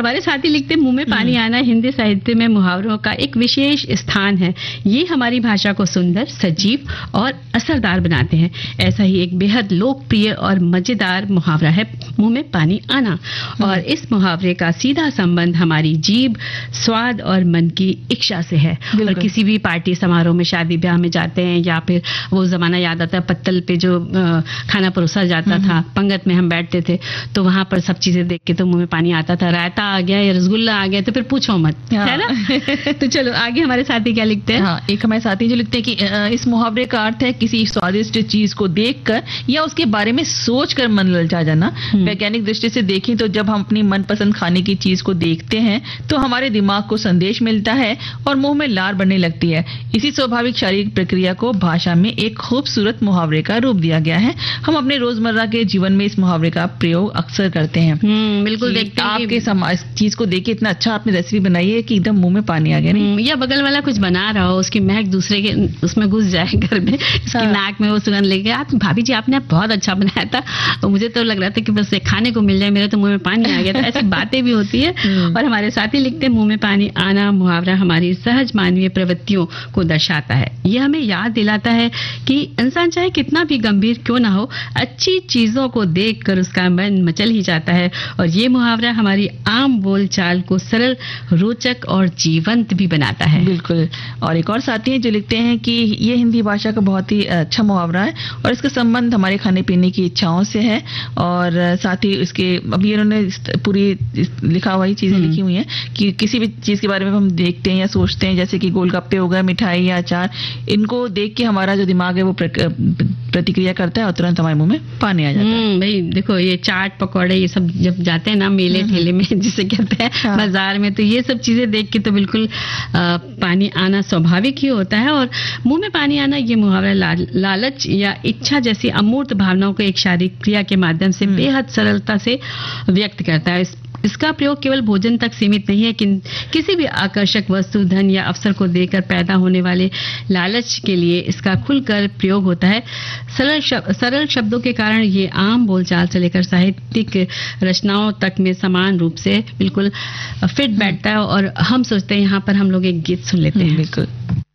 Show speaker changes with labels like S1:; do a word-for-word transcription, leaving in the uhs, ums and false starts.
S1: हमारे साथी लिखते मुंह में पानी आना हिंदी साहित्य में मुहावरों का एक विशेष स्थान है। ये हमारी भाषा को सुंदर, सजीव और असरदार बनाते हैं। ऐसा ही एक बेहद लोकप्रिय और मजेदार मुहावरा है मुंह में पानी आना, और इस मुहावरे का सीधा संबंध हमारी जीभ, स्वाद और मन की इच्छा से है। और किसी भी पार्टी समारोह में, शादी ब्याह में जाते हैं, या फिर वो जमाना याद आता है पत्तल पे जो खाना परोसा जाता था, पंगत में हम बैठते थे, तो वहां पर सब चीजें देख के तो मुंह में पानी आता था। रायता आ गया या रसगुल्ला आ गया तो फिर पूछो मत, है ना। तो चलो आगे हमारे साथी क्या लिखते हैं।
S2: हाँ, एक हमारे साथी जो लिखते हैं कि इस मुहावरे का अर्थ है किसी स्वादिष्ट चीज को देखकर या उसके बारे में सोचकर मन ललचा जाना। वैज्ञानिक दृष्टि से देखें तो जब हम अपनी मनपसंद खाने की चीज को देखते हैं तो हमारे दिमाग को संदेश मिलता है और मुंह में लार बढ़ने लगती है। इसी स्वाभाविक शारीरिक प्रक्रिया को भाषा में एक खूबसूरत मुहावरे का रूप दिया गया है। हम अपने रोजमर्रा के जीवन में इस मुहावरे का प्रयोग अक्सर करते हैं।
S1: बिल्कुल, देखते हैं
S2: आपके समाज चीज को देख के इतना अच्छा आपने रेसिपी बनाई है कि एकदम मुंह में पानी आ गया। नहीं,
S1: या बगल वाला कुछ बना रहा हो, उसकी महक दूसरे के उसमें घुस जाए घर में, इसकी नाक में वो सुगंध लेके, आप भाभी जी आपने बहुत अच्छा बनाया था, और मुझे तो लग रहा था कि बस खाने को मिल जाए, मेरे तो मुंह में पानी आ गया था। ऐसी बातें भी होती है। और हमारे साथी लिखते हैं मुंह में पानी आना मुहावरा हमारी सहज मानवीय प्रवृत्तियों को दर्शाता है। यह हमें याद दिलाता है कि इंसान चाहे कितना भी गंभीर क्यों ना हो, अच्छी चीजों को देखकर उसका मन मचल ही जाता है। और ये मुहावरा हमारी आम बोलचाल को सरल, रोचक और जीवंत भी बनाता है।
S2: बिल्कुल। और एक और साथी हैं जो लिखते हैं कि ये हिंदी भाषा का बहुत ही अच्छा मुहावरा है और इसका संबंध हमारे खाने पीने की इच्छाओं से है। और साथ ही इसके अभी इन्होंने पूरी लिखा हुआ ही चीजें लिखी हुई हैं कि किसी भी चीज के बारे में हम देखते हैं या सोचते हैं, जैसे कि गोलगप्पे हो गए, मिठाई या अचार, इनको देख के हमारा जो दिमाग है वो प्रतिक्रिया करता है और तुरंत हमारे मुंह में पानी आ जाता है।
S1: भाई देखो, ये चाट पकौड़े ये सब जब जाते हैं ना मेले ठेले में जिसे कहते हैं बाजार में, तो ये सब चीजें देख के तो बिल्कुल आ, पानी आना स्वाभाविक ही होता है। और मुंह में पानी आना ये मुहावरा ला, लालच या इच्छा जैसी अमूर्त भावनाओं को एक शारीरिक क्रिया के माध्यम से बेहद सरलता से व्यक्त करता है। इस, इसका प्रयोग केवल भोजन तक सीमित नहीं है कि किसी भी आकर्षक वस्तु, धन या अवसर को देकर पैदा होने वाले लालच के लिए इसका खुलकर प्रयोग होता है। सरल शब, सरल शब्दों के कारण ये आम बोलचाल से लेकर साहित्यिक रचनाओं तक में समान रूप से बिल्कुल फिट बैठता है। और हम सोचते हैं यहाँ पर हम लोग एक गीत सुन लेते हैं।
S2: बिल्कुल।